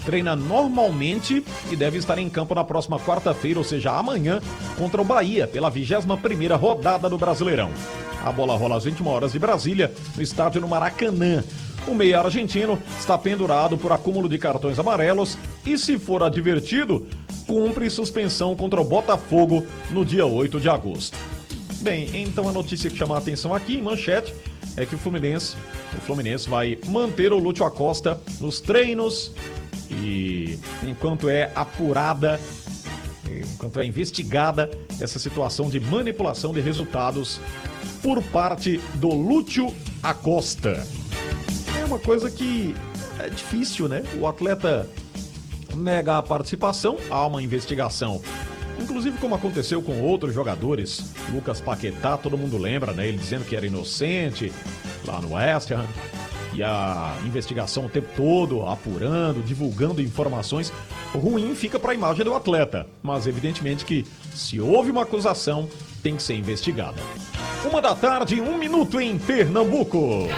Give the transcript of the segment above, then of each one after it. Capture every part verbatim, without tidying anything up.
treina normalmente e deve estar em campo na próxima quarta-feira, ou seja, amanhã, contra o Bahia, pela vigésima primeira rodada do Brasileirão. A bola rola às vinte e uma horas de Brasília, no estádio no Maracanã. O meia argentino está pendurado por acúmulo de cartões amarelos e, se for advertido, cumpre suspensão contra o Botafogo no dia oito de agosto. Bem, então a notícia que chama a atenção aqui, em manchete, é que o Fluminense, o Fluminense vai manter o Lúcio Acosta nos treinos e enquanto é apurada, enquanto é investigada essa situação de manipulação de resultados por parte do Lúcio Acosta. É uma coisa que é difícil, né? O atleta nega a participação, há uma investigação. Inclusive como aconteceu com outros jogadores, Lucas Paquetá, todo mundo lembra, né? Ele dizendo que era inocente lá no West Ham. E a investigação o tempo todo, apurando, divulgando informações. Ruim fica para a imagem do atleta. Mas evidentemente que se houve uma acusação, tem que ser investigada. Uma da tarde, um minuto em Pernambuco.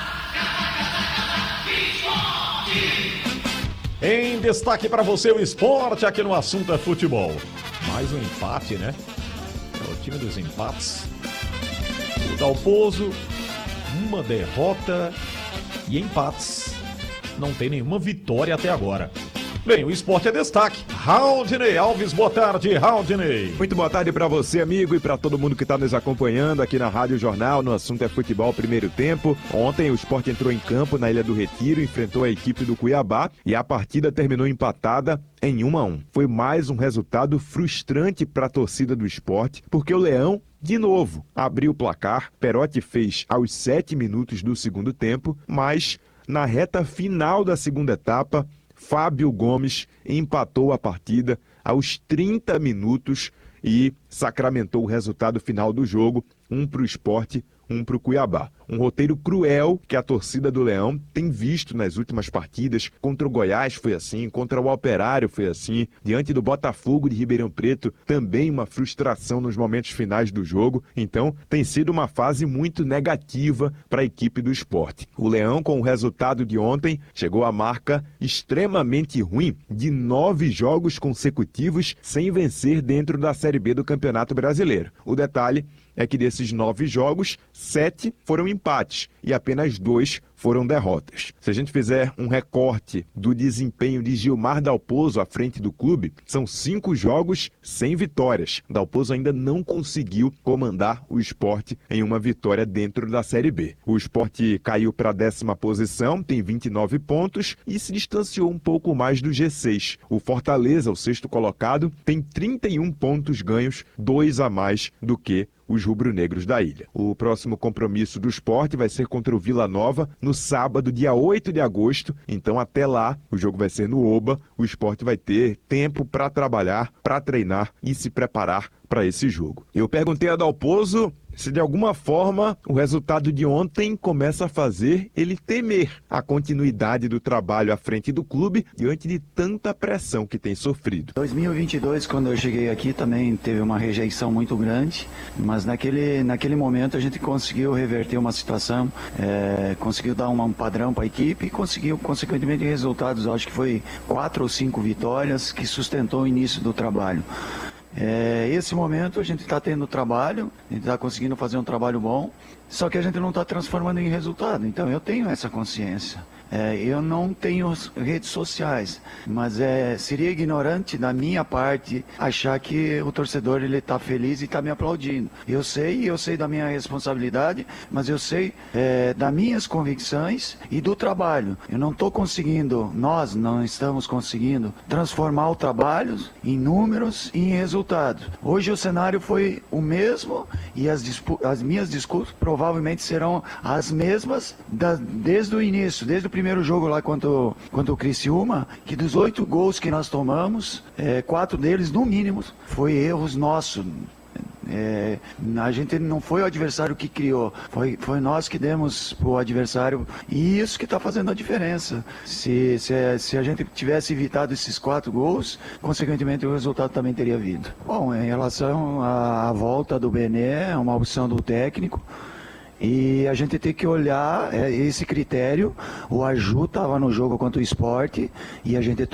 Em destaque para você o esporte aqui no Assunto é Futebol. Mais um empate, né? É o time dos empates. O Dalpozo, uma derrota e empates. Não tem nenhuma vitória até agora. Bem, o esporte é destaque. Raudinei Alves, boa tarde, Raudinei. Muito boa tarde para você, amigo, e para todo mundo que está nos acompanhando aqui na Rádio Jornal, no Assunto é Futebol, primeiro tempo. Ontem o Sport entrou em campo na Ilha do Retiro, enfrentou a equipe do Cuiabá e a partida terminou empatada em um a um. Foi mais um resultado frustrante para a torcida do Sport, porque o Leão, de novo, abriu o placar. Perotti fez aos sete minutos do segundo tempo, mas na reta final da segunda etapa, Fábio Gomes empatou a partida aos trinta minutos e sacramentou o resultado final do jogo, um para o Sport, um para o Cuiabá. Um roteiro cruel que a torcida do Leão tem visto nas últimas partidas. Contra o Goiás foi assim, contra o Operário foi assim, diante do Botafogo de Ribeirão Preto, também uma frustração nos momentos finais do jogo. Então, tem sido uma fase muito negativa para a equipe do Sport. O Leão, com o resultado de ontem, chegou à marca extremamente ruim de nove jogos consecutivos sem vencer dentro da Série B do Campeonato Brasileiro. O detalhe é que desses nove jogos, sete foram empates e apenas dois foram derrotas. Se a gente fizer um recorte do desempenho de Gilmar Dalpozo à frente do clube, são cinco jogos sem vitórias. Dalpozo ainda não conseguiu comandar o Sport em uma vitória dentro da Série B. O Sport caiu para a décima posição, tem vinte e nove pontos e se distanciou um pouco mais do G seis. O Fortaleza, o sexto colocado, tem trinta e um pontos ganhos, dois a mais do que os rubro-negros da ilha. O próximo compromisso do Sport vai ser contra o Vila Nova no sábado, dia oito de agosto. Então até lá, o jogo vai ser no Oba. O Sport vai ter tempo para trabalhar, para treinar e se preparar para esse jogo. Eu perguntei a Dalpozo se de alguma forma o resultado de ontem começa a fazer ele temer a continuidade do trabalho à frente do clube diante de tanta pressão que tem sofrido. dois mil e vinte e dois, quando eu cheguei aqui, também teve uma rejeição muito grande, mas naquele, naquele momento a gente conseguiu reverter uma situação, é, conseguiu dar um padrão para a equipe e conseguiu, consequentemente, resultados. Acho que foi quatro ou cinco vitórias que sustentou o início do trabalho. É, esse momento a gente está tendo trabalho, a gente está conseguindo fazer um trabalho bom, só que a gente não está transformando em resultado. Então eu tenho essa consciência. É, eu não tenho redes sociais, mas é, seria ignorante da minha parte achar que o torcedor ele está feliz e está me aplaudindo. Eu sei, eu sei da minha responsabilidade, mas eu sei é, das minhas convicções e do trabalho. Eu não estou conseguindo, nós não estamos conseguindo transformar o trabalho em números e em resultados. Hoje o cenário foi o mesmo e as, as minhas desculpas provavelmente serão as mesmas da, desde o início, desde o primeiro jogo lá contra o, contra o Criciúma, que dos oito gols que nós tomamos, é, quatro deles, no mínimo, foi erros nossos. É, a gente não foi o adversário que criou, foi, foi nós que demos para o adversário, e isso que está fazendo a diferença. Se, se, se a gente tivesse evitado esses quatro gols, consequentemente o resultado também teria vindo. Bom, em relação à, à volta do Bené, é uma opção do técnico. E a gente tem que olhar esse critério. O Aju estava no jogo contra o Sport e a gente